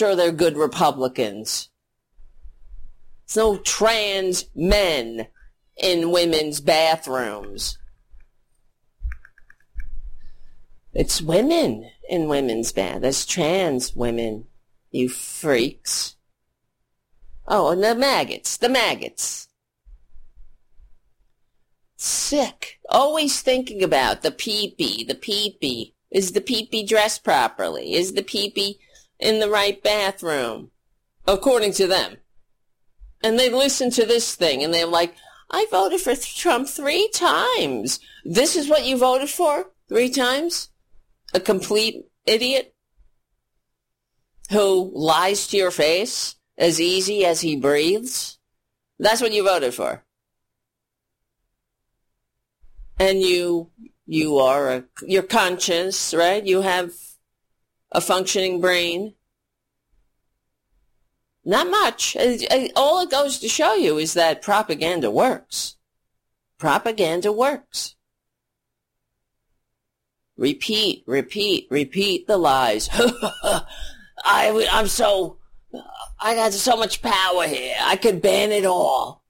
sure they're good Republicans. There's no trans men in women's bathrooms. It's women in women's bathrooms. There's trans women, you freaks. Oh, and the maggots. Sick. Always thinking about the pee-pee. Is the pee-pee dressed properly? Is the pee-pee in the right bathroom? According to them. And they listen to this thing, and they're like, I voted for Trump 3 times. This is what you voted for 3 times? A complete idiot who lies to your face as easy as he breathes? That's what you voted for. And you're conscious, right? You have a functioning brain. Not much. All it goes to show you is that propaganda works. Propaganda works. Repeat the lies. I got so much power here. I could ban it all.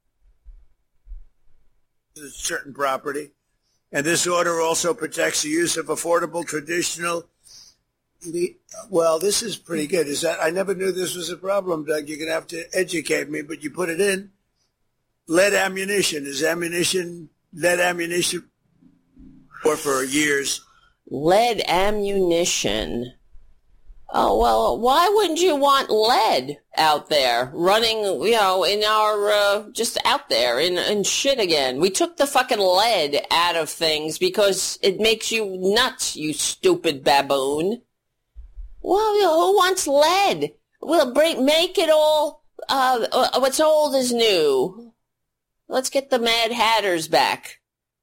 Certain property. And this order also protects the use of affordable traditional. Well, this is pretty good. I never knew this was a problem, Doug. You're going to have to educate me, but you put it in. Lead ammunition. Is lead ammunition or for years? Lead ammunition. Oh, well, why wouldn't you want lead out there running, in our, just out there in shit again? We took the fucking lead out of things because it makes you nuts, you stupid baboon. Well, who wants lead? We'll make it all, what's old is new. Let's get the Mad Hatters back.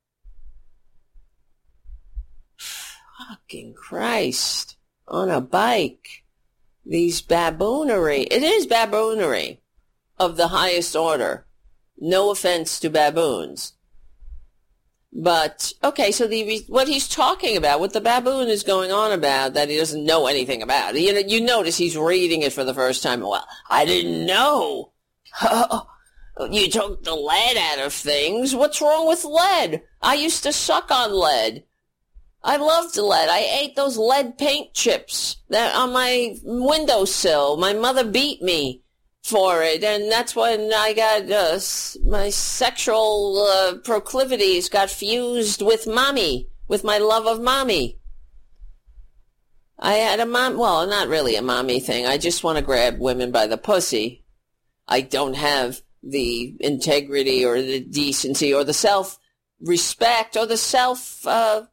Fucking Christ. On a bike. These baboonery. It is baboonery of the highest order. No offense to baboons. But, okay, so what he's talking about, what the baboon is going on about, that he doesn't know anything about. You notice he's reading it for the first time. Well, I didn't know. You took the lead out of things. What's wrong with lead? I used to suck on lead. I loved lead. I ate those lead paint chips that on my windowsill. My mother beat me for it, and that's when I got my sexual proclivities got fused with mommy, with my love of mommy. I had a not really a mommy thing. I just want to grab women by the pussy. I don't have the integrity or the decency or the self-respect or the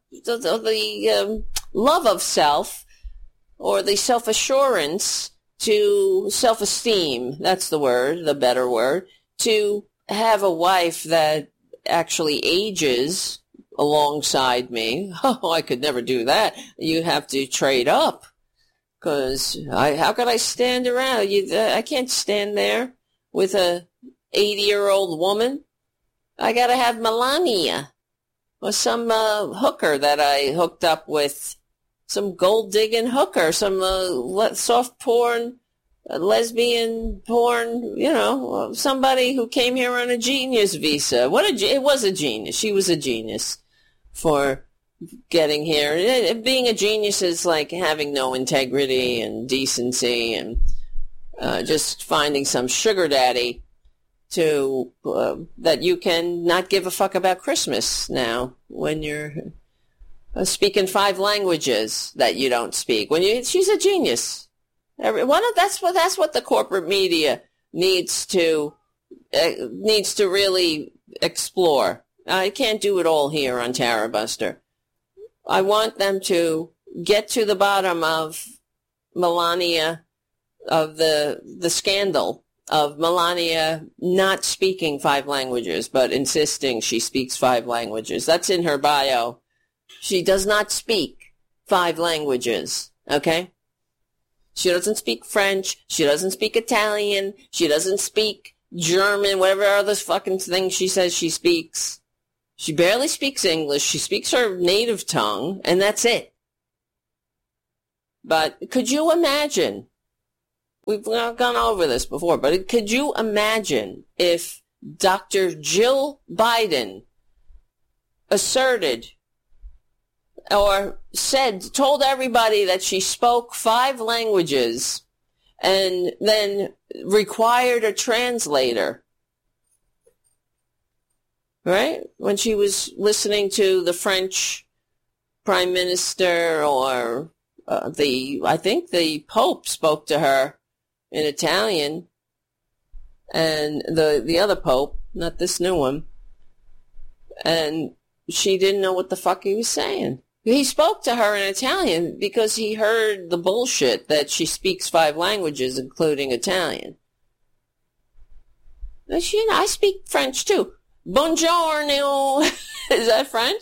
love of self or the self-assurance to self-esteem, that's the word, the better word, to have a wife that actually ages alongside me. Oh, I could never do that. You have to trade up because how could I stand around? I can't stand there with a 80-year-old woman. I got to have Melania or some hooker that I hooked up with, some gold-digging hooker, some soft porn, lesbian porn, somebody who came here on a genius visa. It was a genius. She was a genius for getting here. Being a genius is like having no integrity and decency and just finding some sugar daddy to that you can not give a fuck about Christmas now when you're speaking 5 languages that you don't speak. She's a genius. That's what the corporate media needs to really explore. I can't do it all here on Tara Buster. I want them to get to the bottom of Melania, of the scandal of Melania not speaking 5 languages, but insisting she speaks 5 languages. That's in her bio. She does not speak 5 languages, okay? She doesn't speak French. She doesn't speak Italian. She doesn't speak German, whatever other fucking thing she says she speaks. She barely speaks English. She speaks her native tongue, and that's it. But could you imagine We've gone over this before, but could you imagine if Dr. Jill Biden asserted or told everybody that she spoke 5 languages and then required a translator, right? When she was listening to the French Prime Minister or I think the Pope spoke to her in Italian, and the other Pope, not this new one, and she didn't know what the fuck he was saying. He spoke to her in Italian because he heard the bullshit that she speaks 5 languages, including Italian. I speak French too. Buongiorno. Is that French?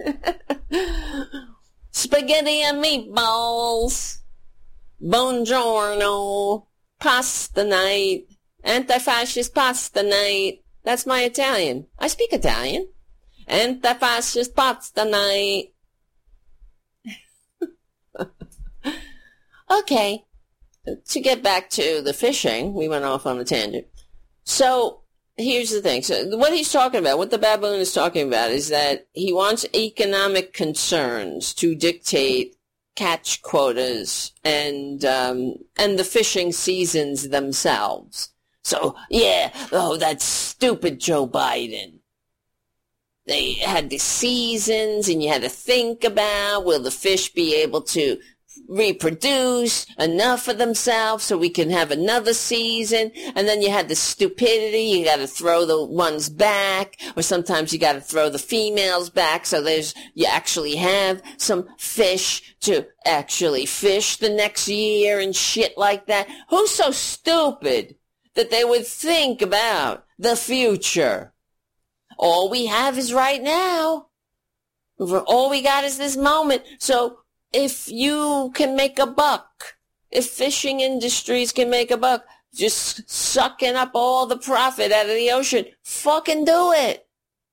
Spaghetti and meatballs. Buongiorno. Pasta night. Anti-fascist pasta night. That's my Italian. I speak Italian. Anti-fascist pasta night. Okay. To get back to the fishing, we went off on a tangent. So, here's the thing. So, what he's talking about, what the baboon is talking about, is that he wants economic concerns to dictate catch quotas and the fishing seasons themselves. So, that stupid Joe Biden. They had the seasons, and you had to think about, will the fish be able to reproduce enough of themselves so we can have another season? And then you had the stupidity, you got to throw the ones back, or sometimes you got to throw the females back so you actually have some fish to actually fish the next year and shit like that. Who's so stupid that they would think about the future? All we have is right now. All we got is this moment. So if you can make a buck, if fishing industries can make a buck, just sucking up all the profit out of the ocean, fucking do it.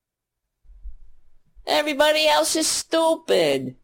Everybody else is stupid.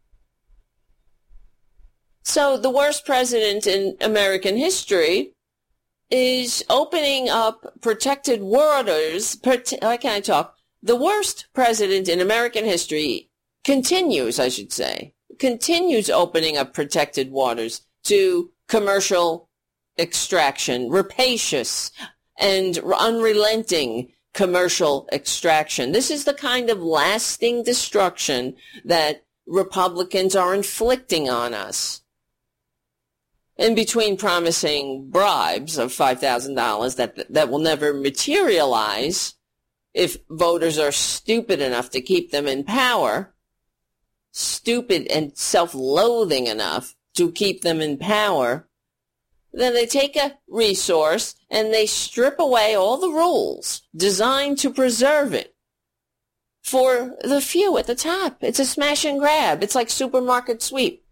So the worst president in American history is opening up protected waters. Why can't I talk? The worst president in American history continues opening up protected waters to commercial extraction, rapacious and unrelenting commercial extraction. This is the kind of lasting destruction that Republicans are inflicting on us. In between promising bribes of $5,000 that will never materialize if voters are stupid enough to keep them in power, stupid and self-loathing enough to keep them in power, then they take a resource and they strip away all the rules designed to preserve it for the few at the top. It's a smash and grab. It's like supermarket sweep.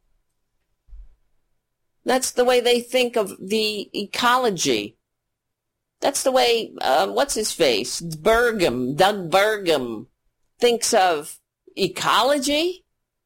That's the way they think of the ecology. That's the way, what's his face? Doug Burgum thinks of ecology?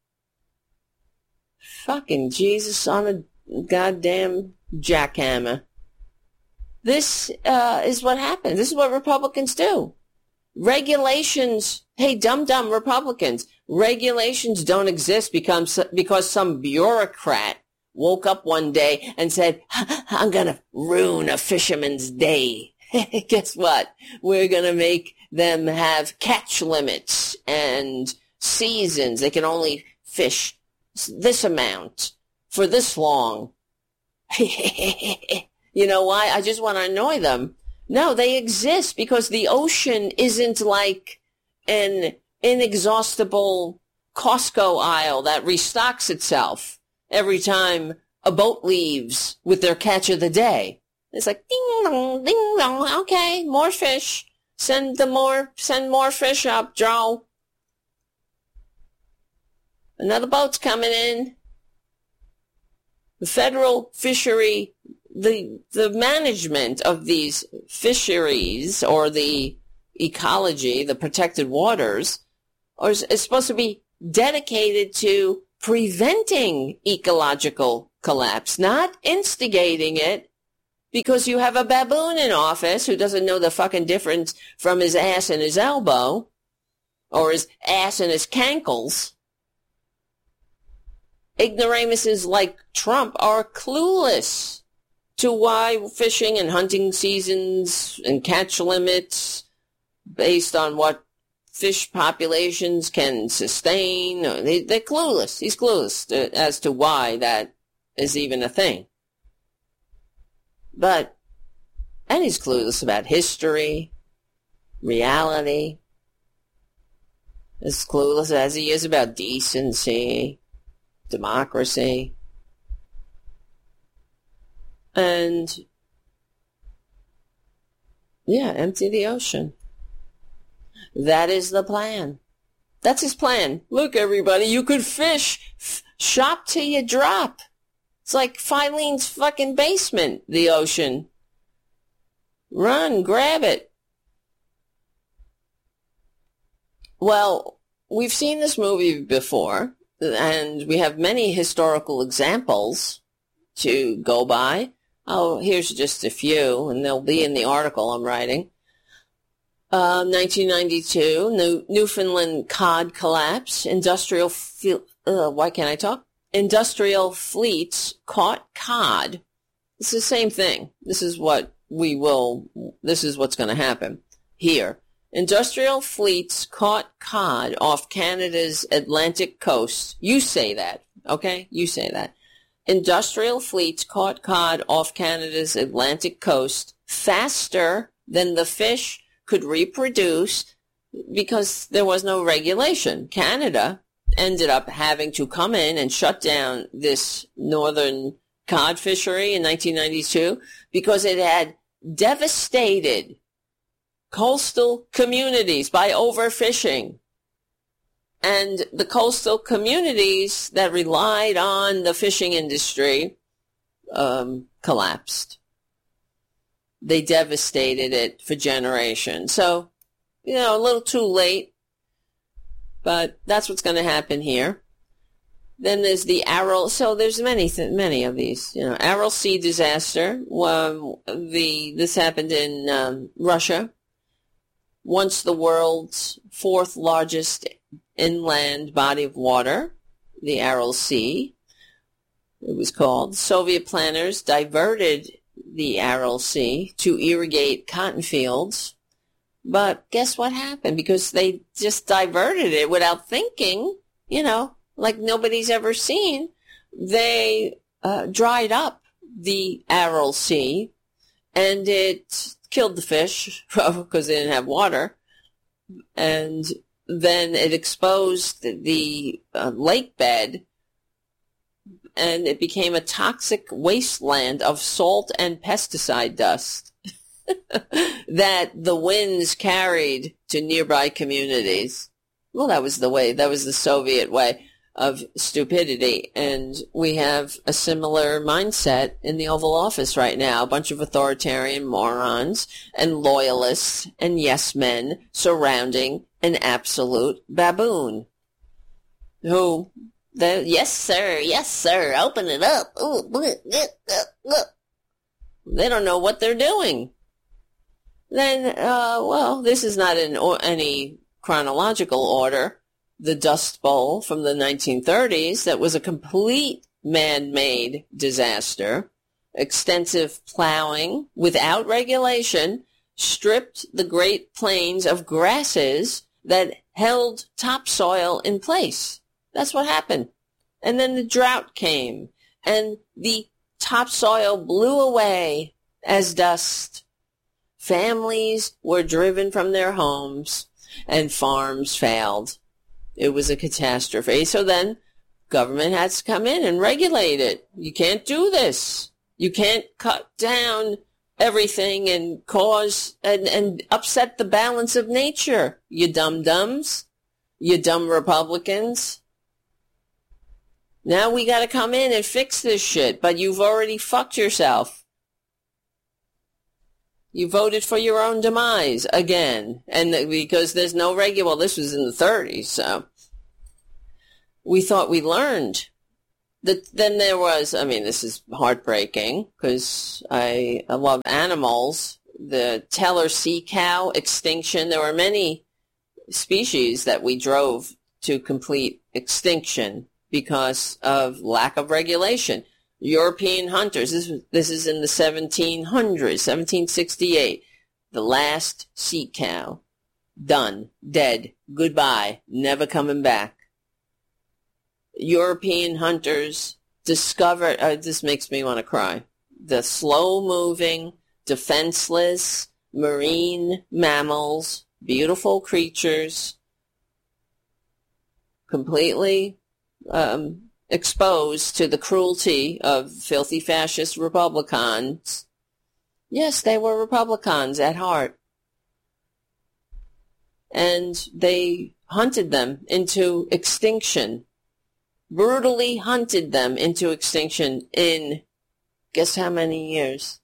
Fucking Jesus on a goddamn jackhammer. This is what happens. This is what Republicans do. Regulations, hey, dumb Republicans, regulations don't exist because some bureaucrat woke up one day and said, I'm going to ruin a fisherman's day. Guess what? We're going to make them have catch limits and seasons. They can only fish this amount for this long. You know why? I just want to annoy them. No, they exist because the ocean isn't like an inexhaustible Costco aisle that restocks itself every time a boat leaves with their catch of the day. It's like, ding dong, okay, more fish. Send more fish up, Joe. Another boat's coming in. The federal fishery, the management of these fisheries or the ecology, the protected waters, is supposed to be dedicated to preventing ecological collapse, not instigating it. because you have a baboon in office who doesn't know the fucking difference from his ass and his elbow, or his ass and his cankles. Ignoramuses like Trump are clueless to why fishing and hunting seasons and catch limits based on what fish populations can sustain. They're clueless. He's clueless as to why that is even a thing. And he's clueless about history, reality. As clueless as he is about decency, democracy. And, yeah, empty the ocean. That is the plan. That's his plan. Look, everybody, you could fish. Shop till you drop. It's like Filene's fucking basement, the ocean. Run, grab it. Well, we've seen this movie before, and we have many historical examples to go by. Oh, here's just a few, and they'll be in the article I'm writing. 1992, Newfoundland cod collapse. Industrial fleets caught cod. It's the same thing. This is what's going to happen here. Industrial fleets caught cod off Canada's Atlantic coast. You say that, okay? You say that. Industrial fleets caught cod off Canada's Atlantic coast faster than the fish could reproduce because there was no regulation. Canada ended up having to come in and shut down this northern cod fishery in 1992 because it had devastated coastal communities by overfishing. And the coastal communities that relied on the fishing industry collapsed. They devastated it for generations. So, a little too late, but that's what's going to happen here. Then there's the Aral. So there's many of these. Aral Sea disaster. This happened in Russia. Once the world's fourth largest inland body of water, the Aral Sea, it was called. Soviet planners diverted the Aral Sea to irrigate cotton fields. But guess what happened? Because they just diverted it without thinking, like nobody's ever seen. They dried up the Aral Sea, and it killed the fish because they didn't have water. And then it exposed the lake bed, and it became a toxic wasteland of salt and pesticide dust that the winds carried to nearby communities. Well, that was the Soviet way of stupidity. And we have a similar mindset in the Oval Office right now. A bunch of authoritarian morons and loyalists and yes men surrounding an absolute baboon who, yes sir, open it up. Ooh, they don't know what they're doing. Then, this is not in any chronological order. The Dust Bowl from the 1930s, that was a complete man-made disaster. Extensive plowing without regulation stripped the Great Plains of grasses that held topsoil in place. That's what happened. And then the drought came, and the topsoil blew away as dust. Families were driven from their homes, and farms failed. It was a catastrophe. So then government has to come in and regulate it. You can't do this. You can't cut down everything and cause and upset the balance of nature, you dum-dums, you dumb Republicans. Now we got to come in and fix this shit, but you've already fucked yourself. You voted for your own demise again, and because there's no well, this was in the 30s, so we thought we learned. Then there was, I mean, this is heartbreaking because I love animals. The Teller sea cow extinction. There were many species that we drove to complete extinction because of lack of regulation. European hunters, this is in the 1700s, 1768. The last sea cow. Done. Dead. Goodbye. Never coming back. European hunters discovered, this makes me want to cry, the slow-moving, defenseless marine mammals, beautiful creatures, completely exposed to the cruelty of filthy fascist Republicans. Yes, they were Republicans at heart. And they hunted them into extinction, brutally hunted them into extinction in, guess how many years?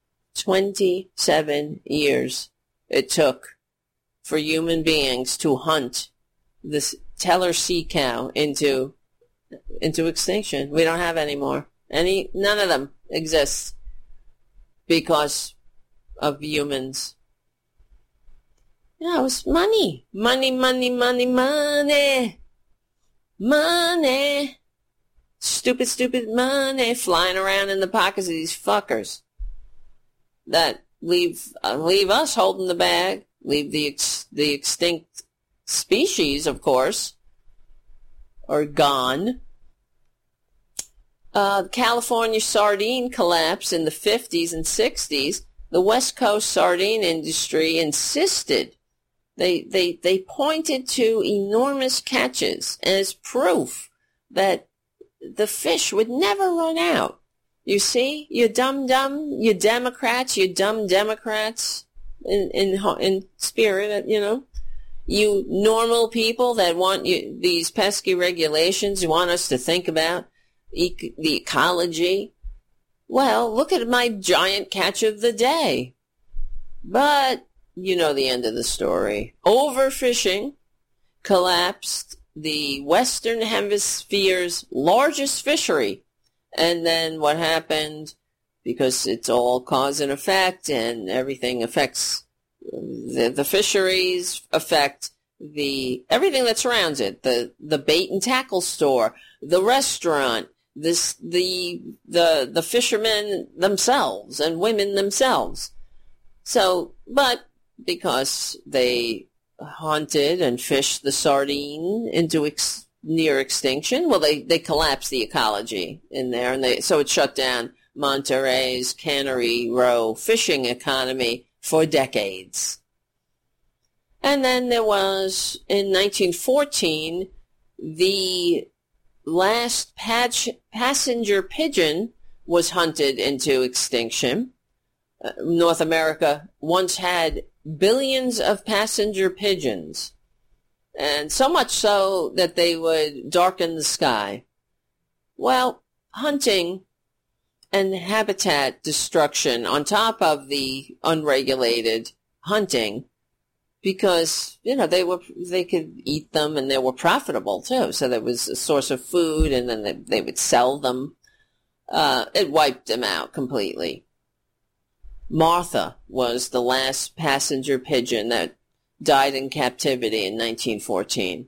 27 years it took for human beings to hunt this Teller sea cow into extinction. We don't have any more. None of them exist because of humans. Yeah, it was money. Money, money, money, money. Money. Stupid, stupid money flying around in the pockets of these fuckers that leave us holding the bag, leave the extinct species, of course, are gone. California sardine collapse in the 50s and 60s. The West Coast sardine industry insisted. They pointed to enormous catches as proof that the fish would never run out. You see, you dumb Democrats, you dumb Democrats in spirit, you know. You normal people that want these pesky regulations, you want us to think about the ecology. Well, look at my giant catch of the day. But you know the end of the story. Overfishing collapsed the Western Hemisphere's largest fishery. And then what happened, because it's all cause and effect and everything affects the fisheries, affect everything that surrounds it, the bait and tackle store, the restaurant, the fishermen themselves and women themselves. So, but because they hunted and fished the sardine into near extinction, well, they collapsed the ecology in there, and so it shut down Monterey's Cannery Row fishing economy for decades. And then there was, in 1914, the last passenger pigeon was hunted into extinction. North America once had billions of passenger pigeons, and so much so that they would darken the sky. Well, hunting and habitat destruction on top of the unregulated hunting, because, you know, they could eat them and they were profitable too. So there was a source of food, and then they would sell them. It wiped them out completely. Martha was the last passenger pigeon that died in captivity in 1914.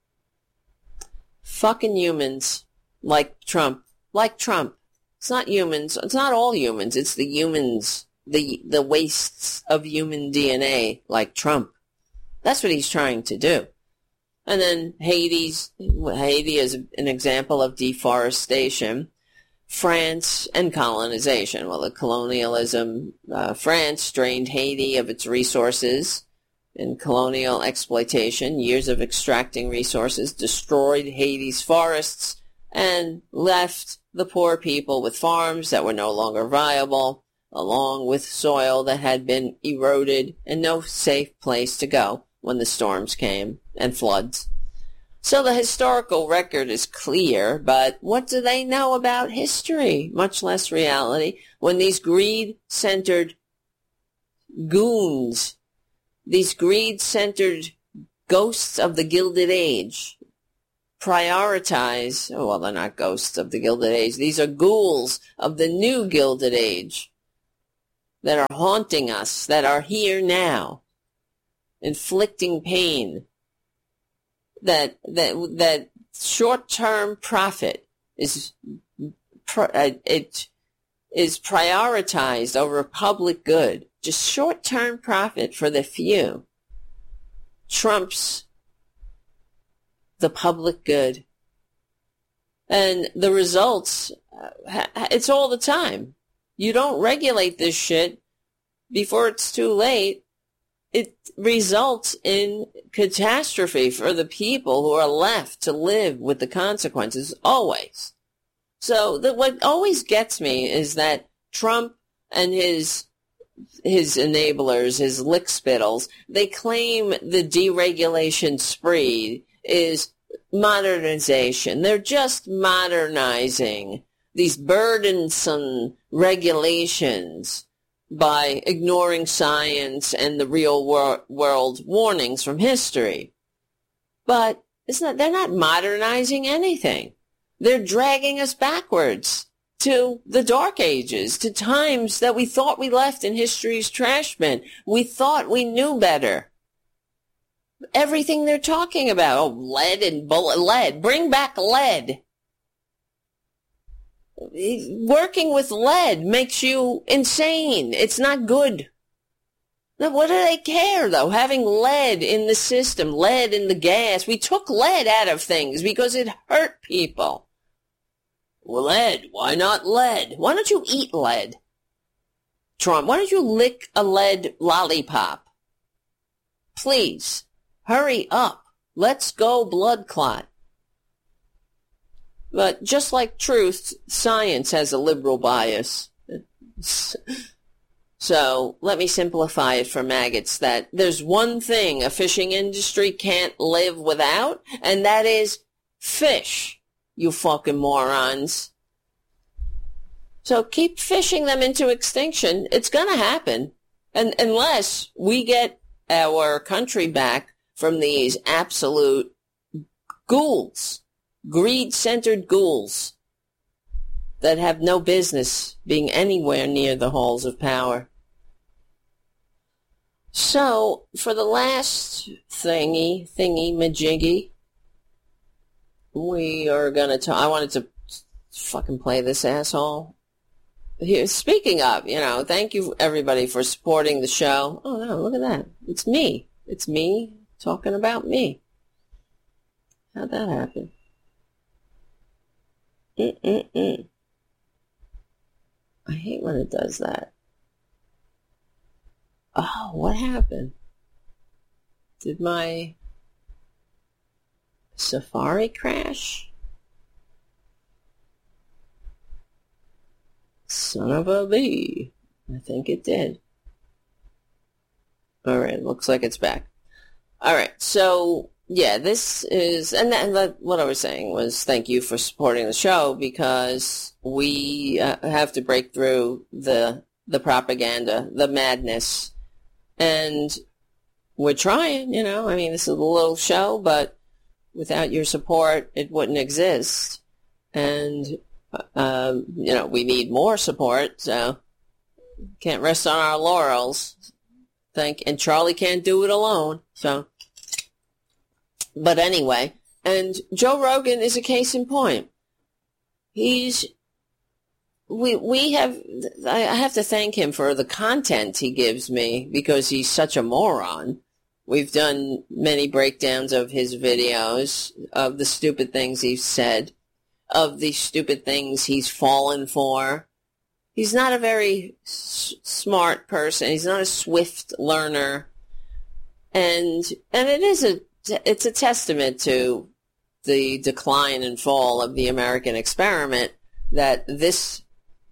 Fucking humans, like Trump. It's not humans. It's not all humans. It's the humans, the wastes of human DNA, like Trump. That's what he's trying to do. And then Haiti is an example of deforestation. France and colonization. Well, the colonialism, France drained Haiti of its resources in colonial exploitation, years of extracting resources, destroyed Haiti's forests, and left the poor people with farms that were no longer viable, along with soil that had been eroded and no safe place to go when the storms came and floods. So the historical record is clear, but what do they know about history, much less reality, when these greed-centered goons, these greed-centered ghosts of the Gilded Age, prioritize, oh, well, they're not ghosts of the Gilded Age. These are ghouls of the new Gilded Age that are haunting us, that are here now, inflicting pain. That short-term profit is prioritized over public good. Just short-term profit for the few trumps the public good. And the results, it's all the time. You don't regulate this shit before it's too late. It results in catastrophe for the people who are left to live with the consequences, always. So what always gets me is that Trump and his enablers, his lickspittles, they claim the deregulation spree is modernization. They're just modernizing these burdensome regulations by ignoring science and the real world warnings from history. But they're not modernizing anything. They're dragging us backwards to the Dark Ages, to times that we thought we left in history's trash bin. We thought we knew better. Everything they're talking about, lead and lead, bring back lead. Working with lead makes you insane. It's not good. Now, what do they care, though? Having lead in the system, lead in the gas. We took lead out of things because it hurt people. Well, lead. Why not lead? Why don't you eat lead? Trump, why don't you lick a lead lollipop? Please, hurry up. Let's go blood clot. But just like truth, science has a liberal bias. So let me simplify it for maggots that there's one thing a fishing industry can't live without, and that is fish, you fucking morons. So keep fishing them into extinction. It's going to happen. And unless we get our country back from these absolute ghouls, greed-centered ghouls that have no business being anywhere near the halls of power. So, for the last thingy-majiggy, we are going to talk. I wanted to fucking play this asshole. Here, speaking of, thank you everybody for supporting the show. Oh no, look at that. It's me. It's me talking about me. How'd that happen? I hate when it does that. Oh, what happened? Did my Safari crash? Son of a bee. I think it did. Alright, looks like it's back. Alright, so yeah, this is, what I was saying was thank you for supporting the show, because we have to break through the propaganda, the madness, and we're trying, this is a little show, but without your support, it wouldn't exist, and, we need more support, so can't rest on our laurels, and Charlie can't do it alone, so. But anyway, and Joe Rogan is a case in point. I have to thank him for the content he gives me, because he's such a moron. We've done many breakdowns of his videos, of the stupid things he's said, of the stupid things he's fallen for. He's not a very smart person. He's not a swift learner. And it's a testament to the decline and fall of the American experiment that this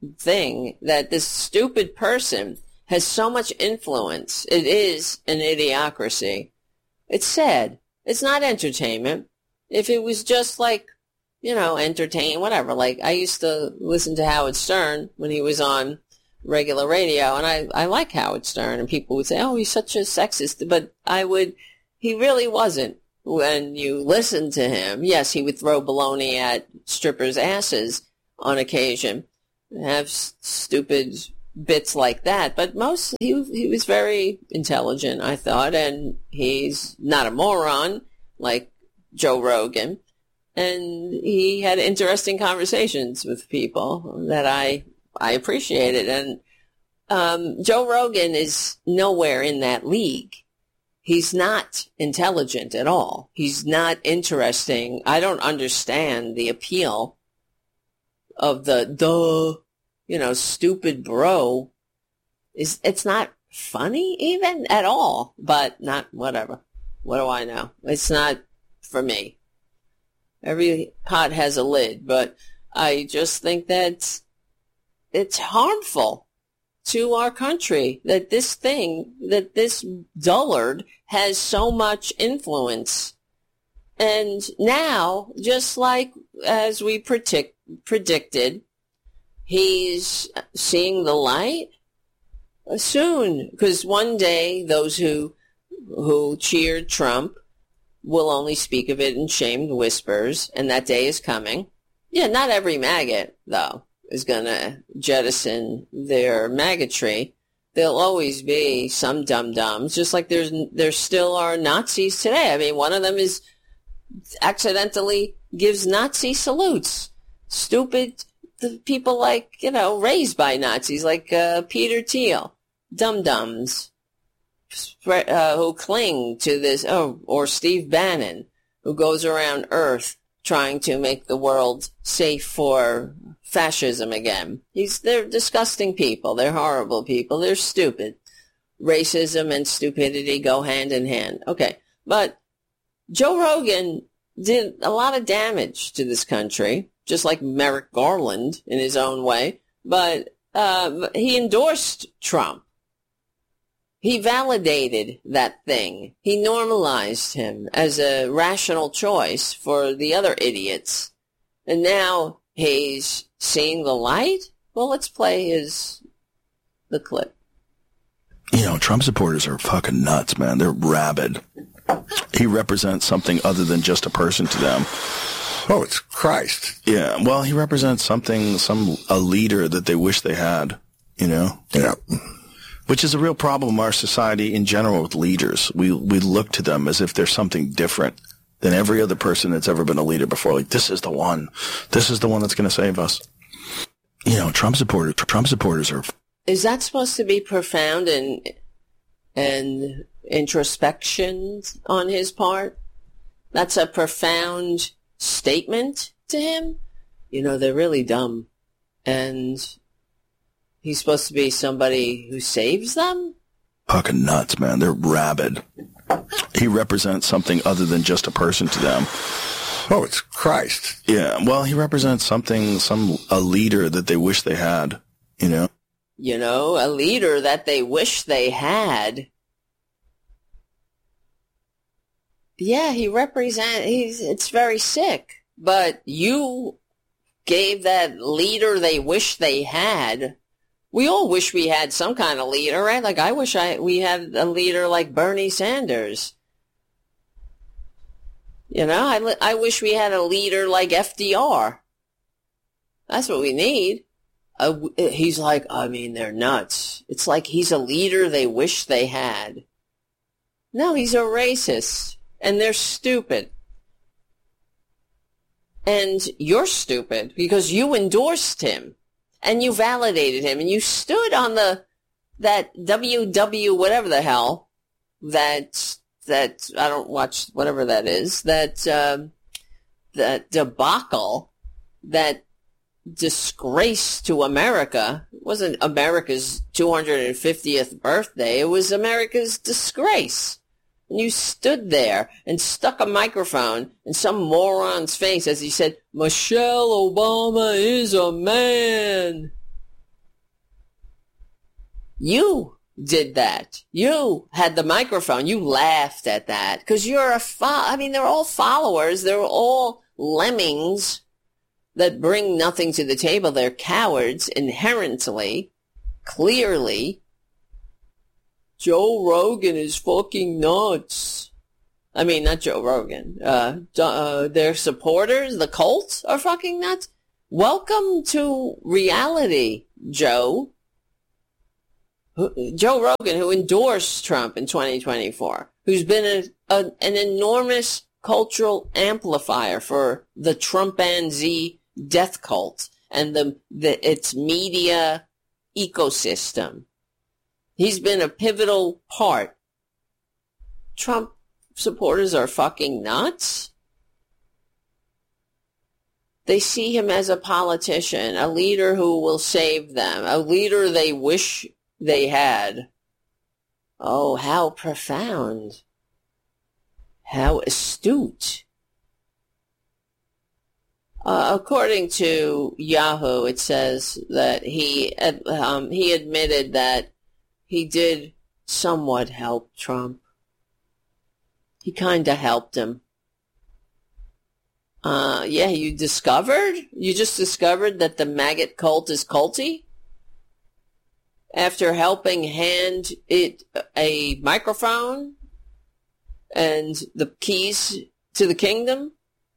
stupid person has so much influence. It is an idiocracy. It's sad. It's not entertainment. If it was just like, entertain, whatever. Like, I used to listen to Howard Stern when he was on regular radio, and I like Howard Stern, and people would say, oh, he's such a sexist, but he really wasn't. when you listen to him. Yes, he would throw baloney at strippers' asses on occasion, have stupid bits like that. But he was very intelligent, I thought, and he's not a moron like Joe Rogan. And he had interesting conversations with people that I appreciated. And Joe Rogan is nowhere in that league. He's not intelligent at all. He's not interesting. I don't understand the appeal of the stupid bro. It's not funny even at all, but not whatever. What do I know? It's not for me. Every pot has a lid, but I just think that it's harmful to our country that this dullard has so much influence. And now, just like as we predicted, he's seeing the light soon. Because one day, those who cheered Trump will only speak of it in shamed whispers, and that day is coming. Yeah, not every maggot, though, is going to jettison their maggotry. There'll always be some dum-dums, just like there still are Nazis today. I mean, one of them accidentally gives Nazi salutes. Stupid people raised by Nazis, like Peter Thiel. Dum-dums who cling to this, or Steve Bannon, who goes around Earth trying to make the world safe for fascism again. They're disgusting people. They're horrible people. They're stupid. Racism and stupidity go hand in hand. Okay, but Joe Rogan did a lot of damage to this country, just like Merrick Garland in his own way, but he endorsed Trump. He validated that thing. He normalized him as a rational choice for the other idiots. And now he's seeing the light? Well, let's play the clip. Trump supporters are fucking nuts, man. They're rabid. He represents something other than just a person to them. Oh, it's Christ. Yeah, well, he represents a leader that they wish they had, Yeah. Which is a real problem in our society in general with leaders. We look to them as if they're something different than every other person that's ever been a leader before. Like, this is the one. This is the one that's going to save us. Trump supporters are... Is that supposed to be profound and introspection on his part? That's a profound statement to him? They're really dumb. And he's supposed to be somebody who saves them? Fucking nuts, man. They're rabid. He represents something other than just a person to them. Oh, it's Christ. Yeah, well, he represents a leader that they wish they had, A leader that they wish they had. Yeah, it's very sick. But you gave that leader they wish they had. We all wish we had some kind of leader, right? Like, I wish we had a leader like Bernie Sanders. I wish we had a leader like FDR. That's what we need. He's like, they're nuts. It's like he's a leader they wish they had. No, he's a racist. And they're stupid. And you're stupid because you endorsed him. And you validated him. And you stood on that WW whatever the hell, that I don't watch, whatever that is, that debacle, that disgrace to America. It wasn't America's 250th birthday. It was America's disgrace. And you stood there and stuck a microphone in some moron's face as he said, Michelle Obama is a man. You did that. You had the microphone. You laughed at that because you're they're all followers. They're all lemmings that bring nothing to the table. They're cowards inherently, clearly. Joe Rogan is fucking nuts. I mean, not Joe Rogan. Their supporters, the cult, are fucking nuts. Welcome to reality, Joe. Joe Rogan, who endorsed Trump in 2024, who's been an enormous cultural amplifier for the Trumpanzee death cult and its media ecosystem. He's been a pivotal part. Trump supporters are fucking nuts. They see him as a politician, a leader who will save them, a leader they wish they had. Oh, how profound. How astute. According to Yahoo, it says that he admitted that he did somewhat help Trump. He kind of helped him. Yeah, you just discovered that the maggot cult is culty? After helping hand it a microphone and the keys to the kingdom?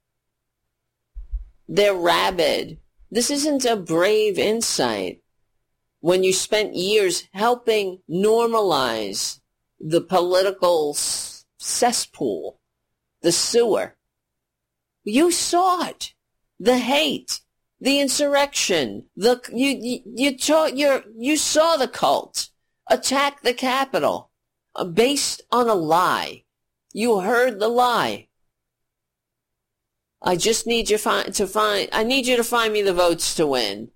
They're rabid. This isn't a brave insight. When you spent years helping normalize the political cesspool, the sewer, you saw it. The hate, the insurrection, you saw the cult attack the Capitol based on a lie. You heard the lie. I just need you I need you to find me the votes to win.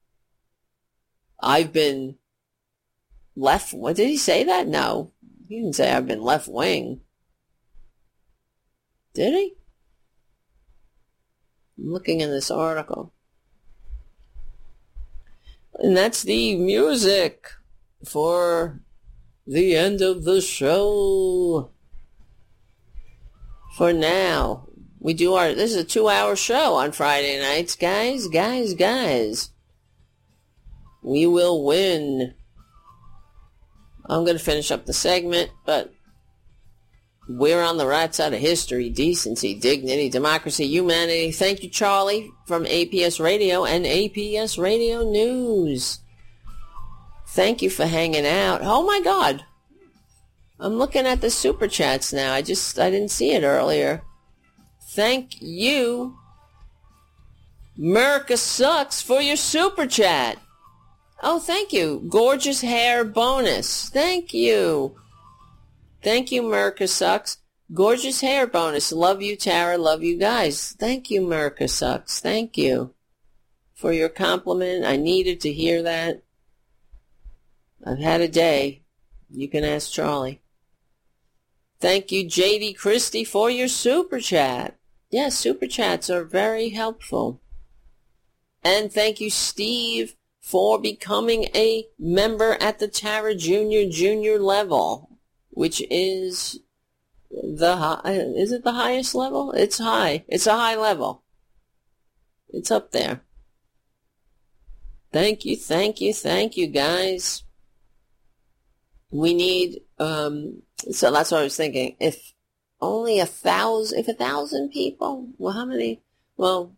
I've been left. What did he say that? No, he didn't say I've been left wing. Did he? I'm looking in this article. And that's the music for the end of the show. For now, this is a 2-hour show on Friday nights, guys. We will win. I'm going to finish up the segment, but we're on the right side of history, decency, dignity, democracy, humanity. Thank you, Charlie, from APS Radio and APS Radio News. Thank you for hanging out. Oh, my God. I'm looking at the super chats now. I didn't see it earlier. Thank you, America Sucks, for your super chat. Oh, thank you. Gorgeous hair bonus. Thank you. Thank you, America Sucks. Gorgeous hair bonus. Love you, Tara. Love you guys. Thank you, America Sucks. Thank you for your compliment. I needed to hear that. I've had a day. You can ask Charlie. Thank you, JD Christie, for your super chat. Yes, super chats are very helpful. And thank you, Steve, for becoming a member at the Tara Junior level, which is is it the highest level? It's high. It's a high level. It's up there. Thank you, guys. We need, so that's what I was thinking. If only 1,000 people, well, how many, whatever.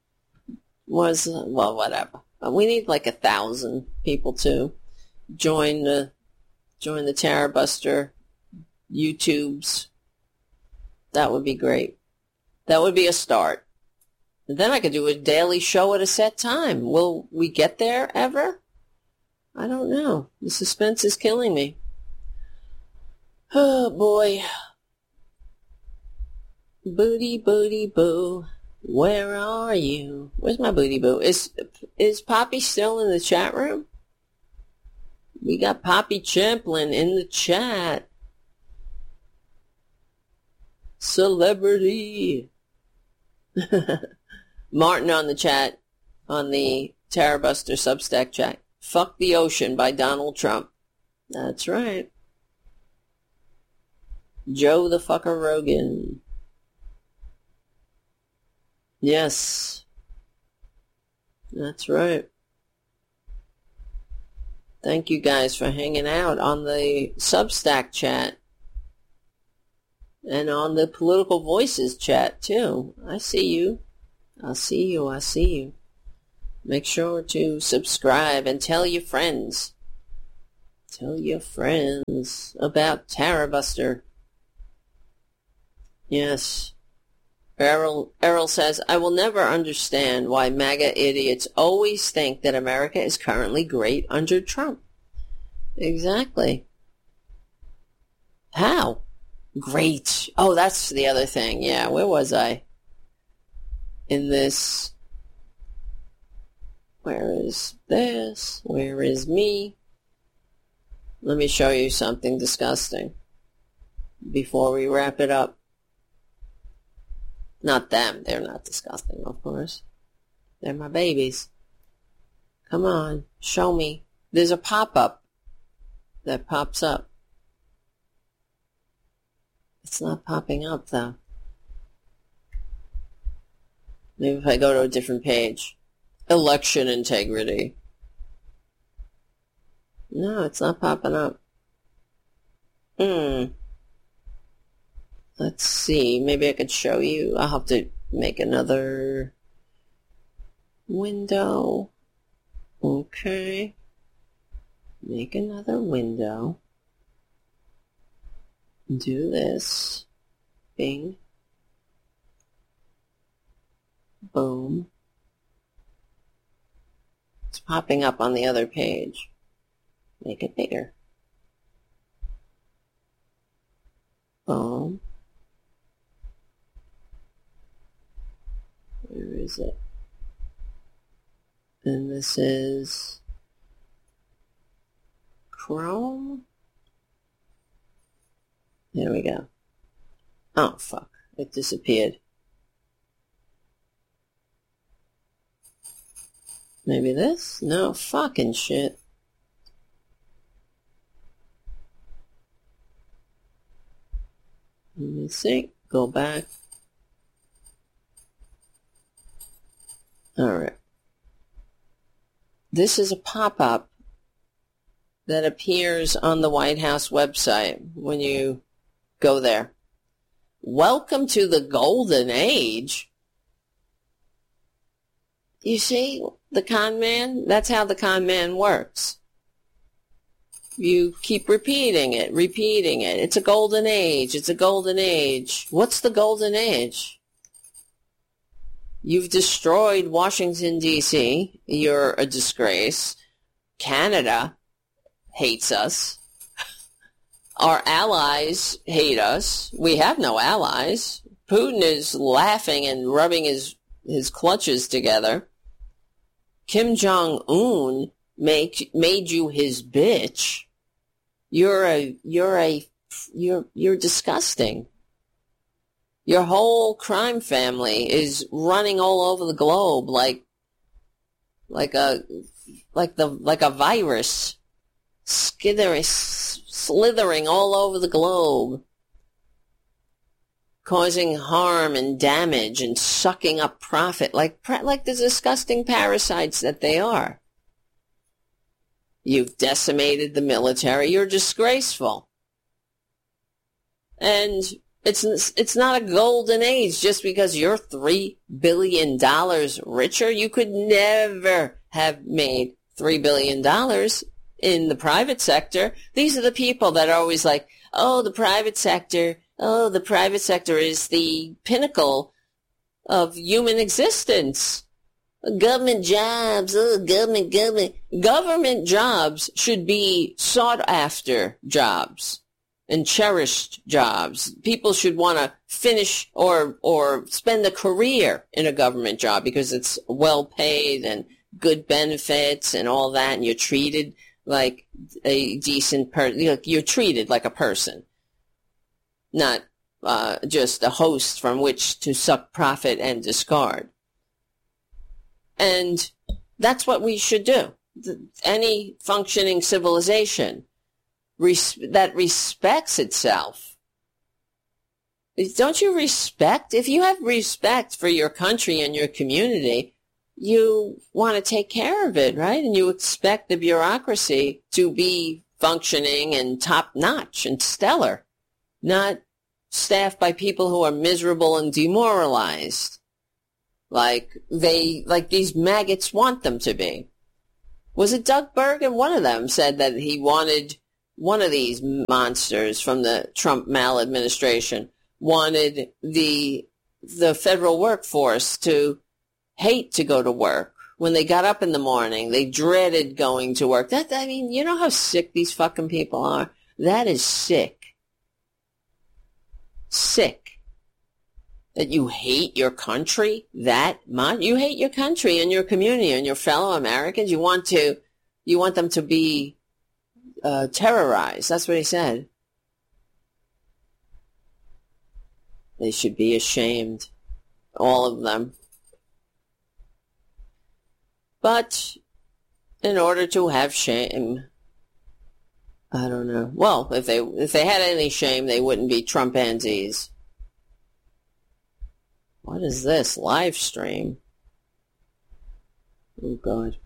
We need like 1,000 people to join the Tara Buster YouTubes. That would be great. That would be a start. And then I could do a daily show at a set time. Will we get there ever? I don't know. The suspense is killing me. Oh, boy. Booty, booty, boo. Where are you? Where's my booty, boo? Is Poppy still in the chat room? We got Poppy Champlin in the chat. Celebrity. Martin on the chat, on the Tara Buster Substack chat. Fuck the Ocean by Donald Trump. That's right. Joe the fucker Rogan. Yes. That's right. Thank you guys for hanging out on the Substack chat. And on the Political Voices chat, too. I see you. I see you. Make sure to subscribe and tell your friends. Tell your friends about Tarabuster. Yes. Errol says, I will never understand why MAGA idiots always think that America is currently great under Trump. Exactly. How? Great. Oh, that's the other thing. Yeah, where was I? In this. Where is this? Where is me? Let me show you something disgusting before we wrap it up. Not them. They're not disgusting, of course. They're my babies. Come on. Show me. There's a pop-up that pops up. It's not popping up, though. Maybe if I go to a different page. Election integrity. No, it's not popping up. Let's see. Maybe I could show you. I'll have to make another window. Okay. Make another window. Do this. Bing. Boom. It's popping up on the other page. Make it bigger. Boom. Where is it? And this is Chrome. There we go. Oh, fuck. It disappeared. Maybe this? No, fucking shit. Let me see. Go back. Alright. This is a pop-up that appears on the White House website when you go there. Welcome to the golden age. You see, the con man, that's how the con man works. You keep repeating it. It's a golden age. It's a golden age. What's the golden age? You've destroyed Washington, D.C. You're a disgrace. Canada hates us. Our allies hate us. We have no allies. Putin is laughing and rubbing his clutches together. Kim Jong-un made you his bitch. You're disgusting. Your whole crime family is running all over the globe like a virus, slithering all over the globe, causing harm and damage and sucking up profit like the disgusting parasites that they are. You've decimated the military. You're disgraceful. And it's not a golden age just because you're $3 billion richer. You could never have made $3 billion in the private sector. These are the people that are always like, oh, the private sector is the pinnacle of human existence. Government jobs, Government jobs should be sought after jobs and cherished jobs. People should want to finish or spend a career in a government job because it's well paid and good benefits and all that, and you're treated like a decent person. You're treated like a person, not just a host from which to suck profit and discard. And that's what we should do. Any functioning civilization that respects itself. Don't you respect? If you have respect for your country and your community, you want to take care of it, right? And you expect the bureaucracy to be functioning and top-notch and stellar, not staffed by people who are miserable and demoralized. Like these maggots want them to be. Was it Doug Bergen? One of them said that he wanted one of these monsters from the Trump maladministration wanted the federal workforce to hate to go to work. When they got up in the morning, they dreaded going to work. You know how sick these fucking people are? That is sick. Sick. That you hate your country that much? You hate your country and your community and your fellow Americans. You want them to be terrorized. That's what he said. They should be ashamed. All of them. But in order to have shame, I don't know. Well, if they had any shame, they wouldn't be Trumpanzees. What is this? Live stream? Oh, God.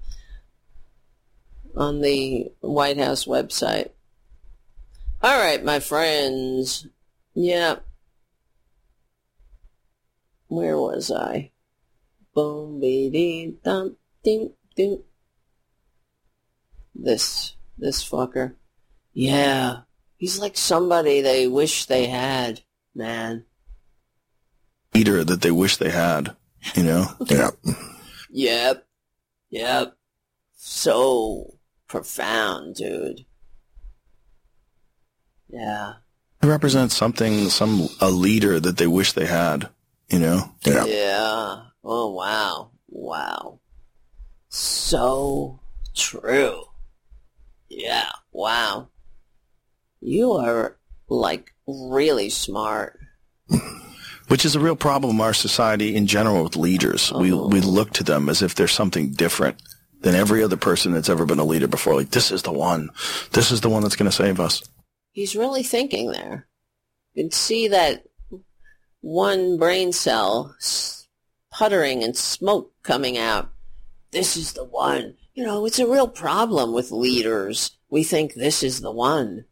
On the White House website. All right, my friends. Yeah. Where was I? Boom, be dum, ding, ding. This fucker. Yeah. He's like somebody they wish they had, man. Leader that they wish they had, you know? Yep. Yep. So profound, dude. Yeah. He represents a leader that they wish they had, you know? Yeah. Oh, wow. Wow. So true. Yeah. Wow. You are, like, really smart. Which is a real problem in our society in general with leaders. We look to them as if they're something different than every other person that's ever been a leader before. Like, this is the one. This is the one that's going to save us. He's really thinking there. You can see that one brain cell puttering and smoke coming out. This is the one. You know, it's a real problem with leaders. We think this is the one.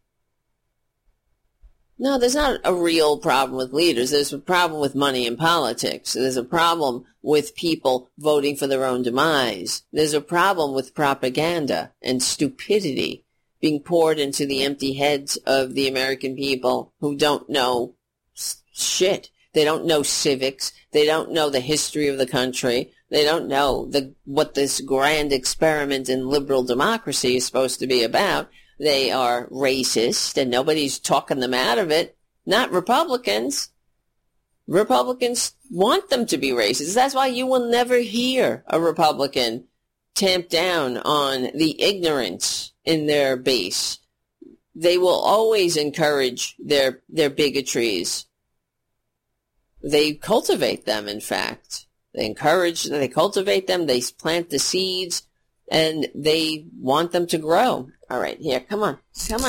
No, there's not a real problem with leaders. There's a problem with money in politics. There's a problem with people voting for their own demise. There's a problem with propaganda and stupidity being poured into the empty heads of the American people who don't know shit. They don't know civics. They don't know the history of the country. They don't know what this grand experiment in liberal democracy is supposed to be about. They are racist, and nobody's talking them out of it. Not Republicans. Republicans want them to be racist. That's why you will never hear a Republican tamp down on the ignorance in their base. They will always encourage their bigotries. They cultivate them, in fact. They cultivate them, they plant the seeds, and they want them to grow. All right, here, come on.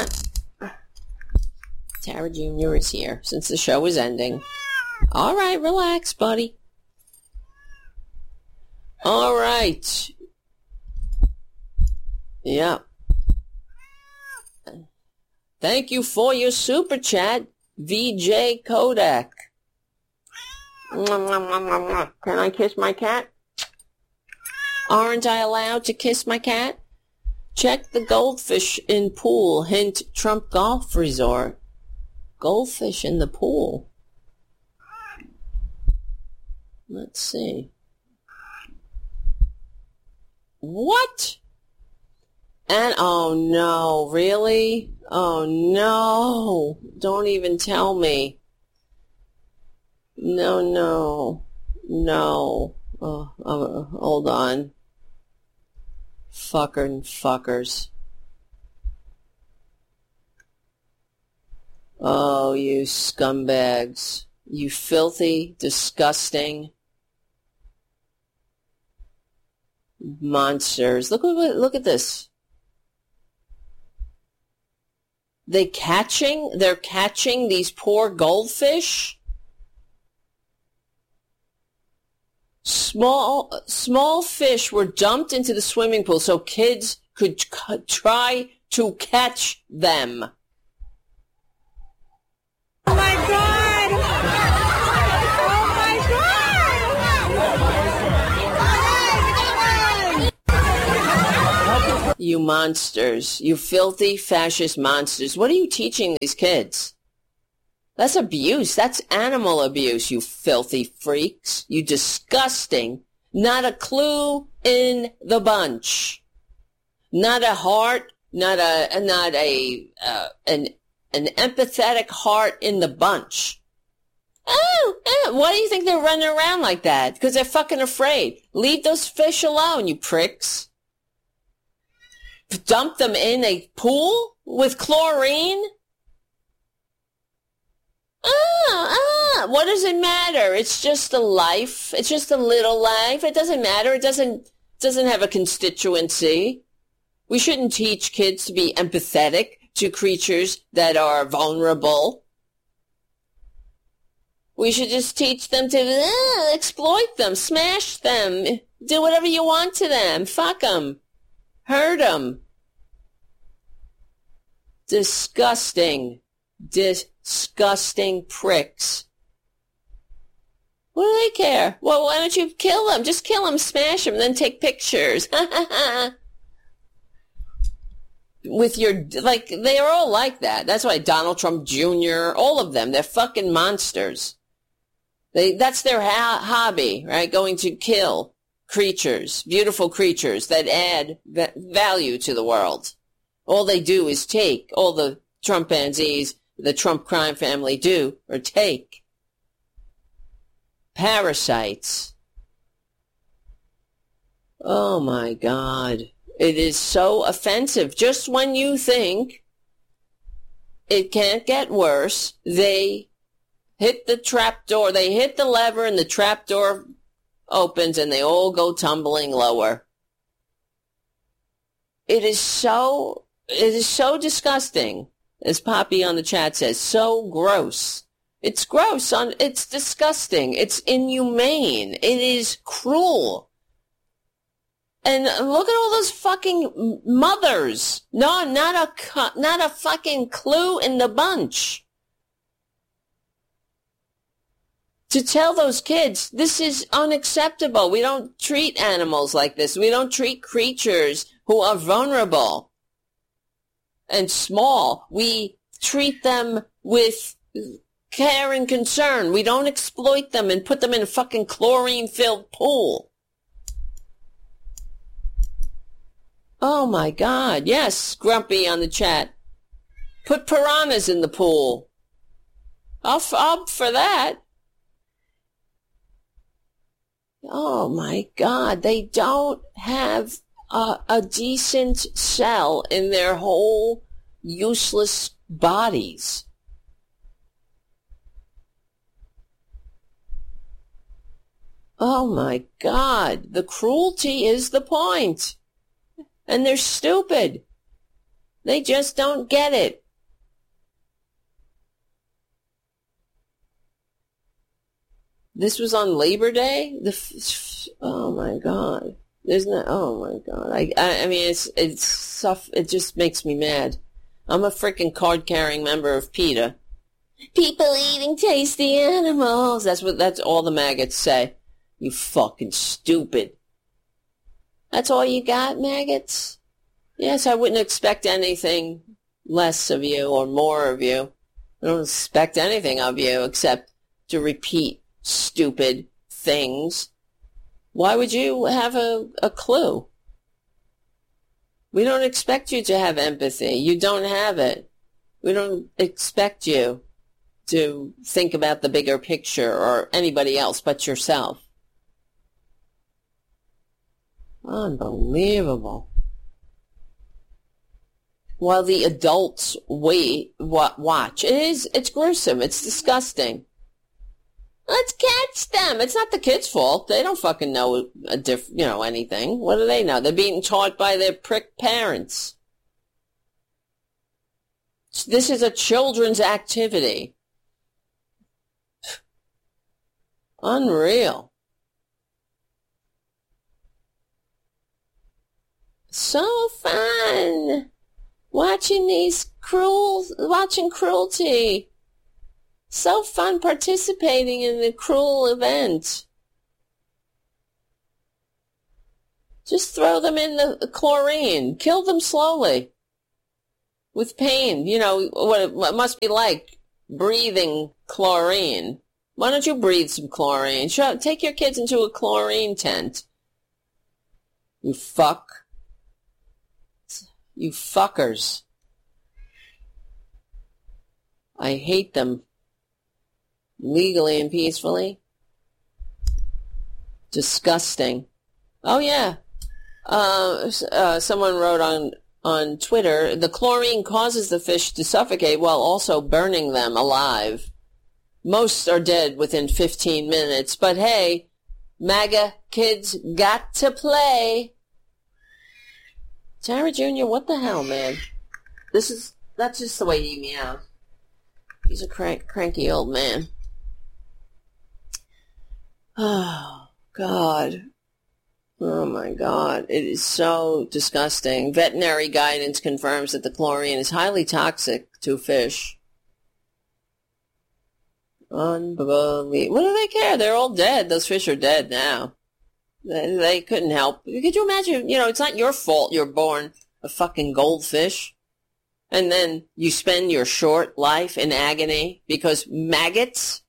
Tara Jr. is here, since the show is ending. All right, relax, buddy. All right. Yeah. Thank you for your super chat, VJ Kodak. Can I kiss my cat? Aren't I allowed to kiss my cat? Check the goldfish in pool. Hint, Trump Golf Resort. Goldfish in the pool. Let's see. What? And, oh no, really? Oh no. Don't even tell me. No. Oh, hold on. Fuckers. Oh, you scumbags. You filthy, disgusting monsters. Look at this. They're catching these poor goldfish. Small fish were dumped into the swimming pool so kids could try to catch them. Oh my God! You monsters. You filthy fascist monsters. What are you teaching these kids? That's abuse. That's animal abuse, you filthy freaks. You disgusting. Not a clue in the bunch. Not a heart, an empathetic heart in the bunch. Why do you think they're running around like that? Because they're fucking afraid. Leave those fish alone, you pricks. Dump them in a pool with chlorine? What does it matter? It's just a life. It's just a little life. It doesn't matter. It doesn't have a constituency. We shouldn't teach kids to be empathetic to creatures that are vulnerable. We should just teach them to exploit them, smash them, do whatever you want to them, fuck them, hurt them. Disgusting pricks. What do they care? Well, why don't you kill them? Just kill them, smash them, then take pictures. With your, like, they're all like that. That's why Donald Trump Jr., all of them, they're fucking monsters. That's their hobby, right? Going to kill creatures, beautiful creatures that add value to the world. All they do is take, all the Trumpanzees, the Trump crime family do, or take. Parasites. Oh my God. It is so offensive. Just when you think it can't get worse, they hit the trap door. They hit the lever and the trap door opens and they all go tumbling lower. It is so disgusting, as Poppy on the chat says, so gross. It's gross. It's disgusting. It's inhumane. It is cruel. And look at all those fucking mothers. No, not a fucking clue in the bunch. To tell those kids, this is unacceptable. We don't treat animals like this. We don't treat creatures who are vulnerable and small. We treat them with care and concern. We don't exploit them and put them in a fucking chlorine-filled pool. Oh my God. Yes, Grumpy on the chat. Put piranhas in the pool. I'll for that. Oh my God. They don't have a decent cell in their whole useless bodies. Oh my God. The cruelty is the point. And they're stupid. They just don't get it. This was on Labor Day? Oh my God. Oh my God. I mean, it just makes me mad. I'm a freaking card-carrying member of PETA. People eating tasty animals. That's all the maggots say. You fucking stupid. That's all you got, maggots? Yes, I wouldn't expect anything less of you or more of you. I don't expect anything of you except to repeat stupid things. Why would you have a clue? We don't expect you to have empathy. You don't have it. We don't expect you to think about the bigger picture or anybody else but yourself. Unbelievable. While the adults watch. It's gruesome. It's disgusting. Let's catch them. It's not the kids' fault. They don't fucking know anything. What do they know? They're being taught by their prick parents. This is a children's activity. Unreal. So fun watching cruelty. So fun participating in the cruel event. Just throw them in the chlorine. Kill them slowly. With pain. You know, what it must be like breathing chlorine. Why don't you breathe some chlorine? Take your kids into a chlorine tent. You fuck. You fuckers. I hate them. Legally and peacefully. Disgusting. Oh, yeah. Someone wrote on Twitter, the chlorine causes the fish to suffocate while also burning them alive. Most are dead within 15 minutes, but hey, MAGA kids got to play. Tara Jr., what the hell, man? That's just the way he meows. He's a cranky old man. Oh, God. Oh, my God. It is so disgusting. Veterinary guidance confirms that the chlorine is highly toxic to fish. Unbelievable. What do they care? They're all dead. Those fish are dead now. They couldn't help. Could you imagine? You know, it's not your fault you're born a fucking goldfish. And then you spend your short life in agony because of maggots,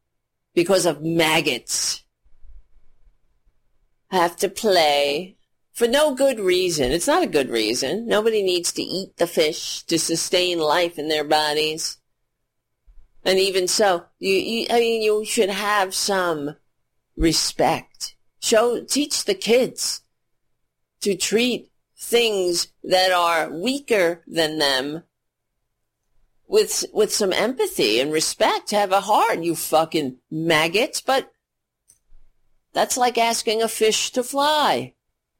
have to play for no good reason. It's not a good reason. Nobody needs to eat the fish to sustain life in their bodies. And even so, you should have some respect. Teach the kids to treat things that are weaker than them with some empathy and respect. Have a heart, you fucking maggots. But that's like asking a fish to fly.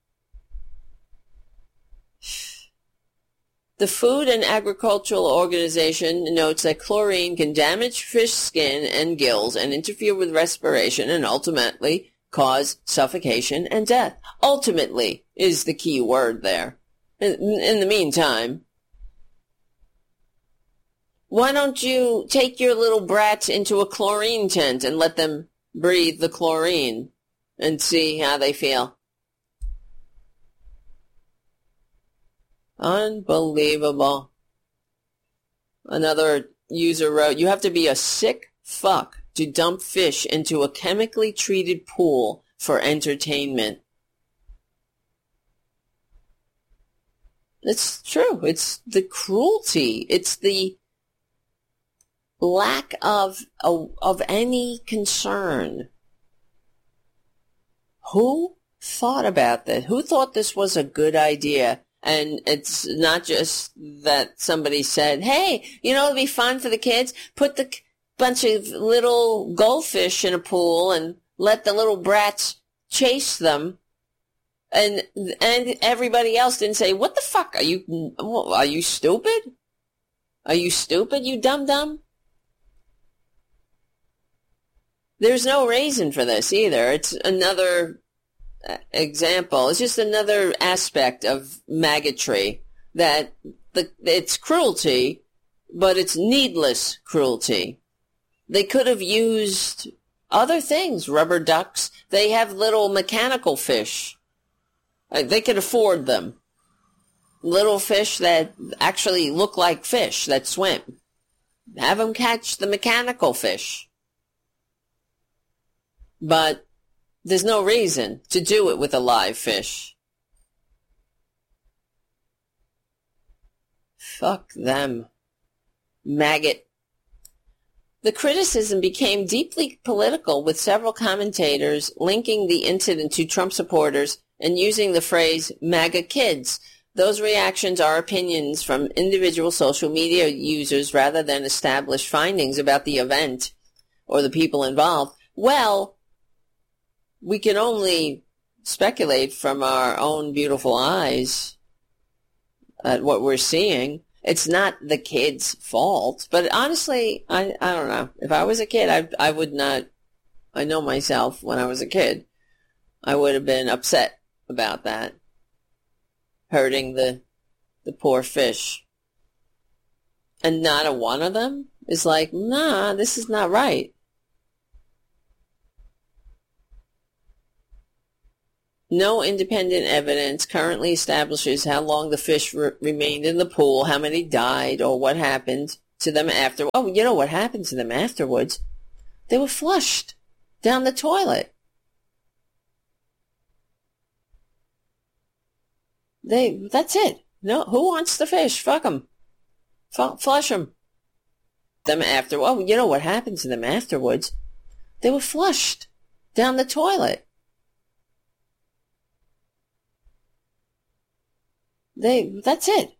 The Food and Agricultural Organization notes that chlorine can damage fish skin and gills and interfere with respiration and ultimately cause suffocation and death. Ultimately is the key word there. In the meantime, why don't you take your little brats into a chlorine tent and let them breathe the chlorine and see how they feel? Unbelievable. Another user wrote, you have to be a sick fuck to dump fish into a chemically treated pool for entertainment. It's true. It's the cruelty. It's the lack of any concern. Who thought about that? Who thought this was a good idea? And it's not just that somebody said, hey, you know, it'd be fun for the kids. Put the bunch of little goldfish in a pool and let the little brats chase them. And everybody else didn't say, what the fuck? Are you stupid? Are you stupid, you dum-dum? There's no reason for this either. It's another example. It's just another aspect of maggotry, that it's cruelty, but it's needless cruelty. They could have used other things, rubber ducks. They have little mechanical fish. They could afford them. Little fish that actually look like fish that swim. Have them catch the mechanical fish. But there's no reason to do it with a live fish. Fuck them. Maggot. The criticism became deeply political, with several commentators linking the incident to Trump supporters and using the phrase MAGA kids. Those reactions are opinions from individual social media users rather than established findings about the event or the people involved. Well, we can only speculate from our own beautiful eyes at what we're seeing. It's not the kid's fault. But honestly, I don't know. If I was a kid, I would not. I know myself when I was a kid. I would have been upset about that. Hurting the poor fish. And not a one of them is like, nah, this is not right. No independent evidence currently establishes how long the fish remained in the pool, how many died, or what happened to them after. Oh, you know what happened to them afterwards? They were flushed down the toilet. That's it. No, who wants the fish? Fuck them. Flush them. Them after. Oh, you know what happened to them afterwards? They were flushed down the toilet. That's it.